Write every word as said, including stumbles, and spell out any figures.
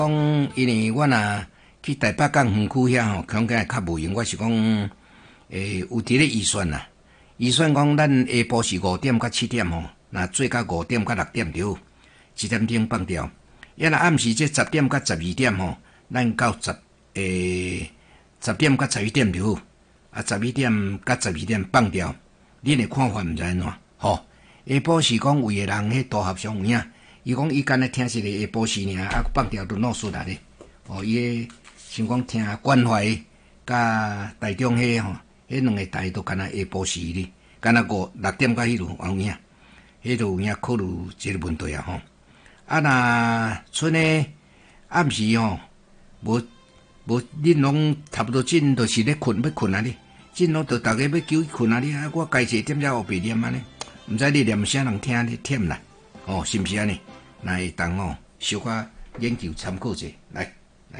讲，因为我若去台北港园区遐吼，恐惊较无用。我是讲，诶，有伫咧预算啦。预算讲，咱下晡是五点到七点吼，那做到五点到六点就好，一点钟放掉。要若暗时这十点到十二点吼，咱到十诶十点到十一点就好，啊十一点到十二点放掉。恁的看法毋知安怎？吼、哦，下晡是讲有个人迄大合商有影。伊讲伊干咧听一个下晡时尔，啊放掉都闹出来咧。哦，伊个想讲听关怀甲台中迄吼，迄两个台都干那下晡时咧，干那五六點到迄路有影，迄度有影考慮即個問題啊吼。啊，若剩誒暗時吼，無無恁攏差不多真著是咧困要困啊咧，真攏著逐個要求困啊咧，啊我家己點才後邊念安尼，毋知你念啥人聽咧忝啦，哦，是毋是安尼？那会当哦，小可研究參考者來。